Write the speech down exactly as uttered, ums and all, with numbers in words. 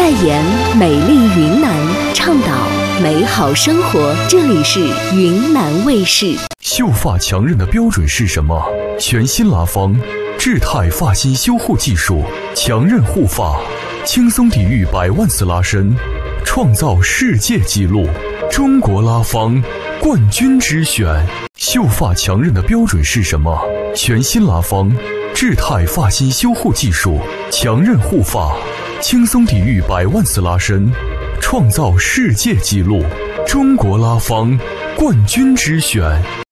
代言美丽云南，倡导美好生活。这里是云南卫视。 秀发强韧的标准是什么？全新拉芳智泰发型修护技术，强韧护发，轻松抵御百万次拉伸，创造世界纪录。中国拉芳冠军之选。秀发强韧的标准是什么？全新拉芳智泰发型修护技术，强韧护发，轻松抵御百万次拉伸，创造世界纪录。中国拉芳冠军之选。